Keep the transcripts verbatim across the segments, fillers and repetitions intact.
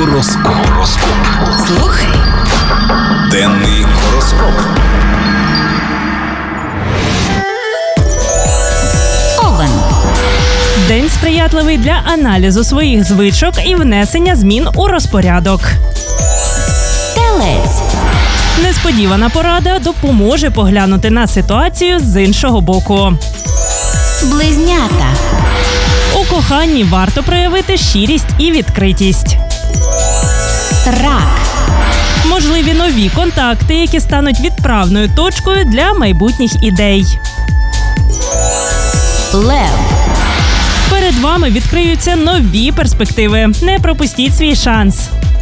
Гороскоп. Гороскоп. Слухай. Денний гороскоп. Овен. День сприятливий для аналізу своїх звичок і внесення змін у розпорядок. Телець. Несподівана порада допоможе поглянути на ситуацію з іншого боку. Близнята. У коханні варто проявити щирість і відкритість. Рак. Можливі нові контакти, які стануть відправною точкою для майбутніх ідей. Лев. Перед вами відкриються нові перспективи. Не пропустіть свій шанс.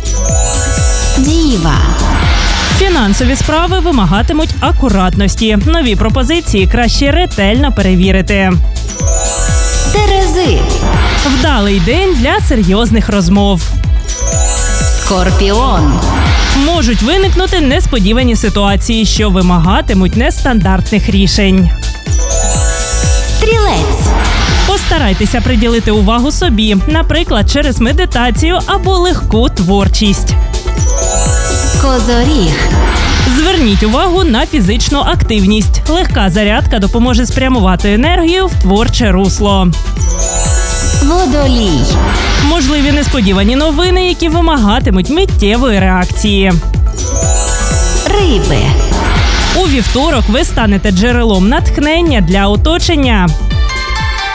Діва. Фінансові справи вимагатимуть акуратності. Нові пропозиції краще ретельно перевірити. Терези. Вдалий день для серйозних розмов. Скорпіон. Можуть виникнути несподівані ситуації, що вимагатимуть нестандартних рішень. Стрілець. Постарайтеся приділити увагу собі, наприклад, через медитацію або легку творчість. Козоріг. Зверніть увагу на фізичну активність. Легка зарядка допоможе спрямувати енергію в творче русло. Водолій. Можливі несподівані новини, які вимагатимуть миттєвої реакції. Риби. У вівторок ви станете джерелом натхнення для оточення.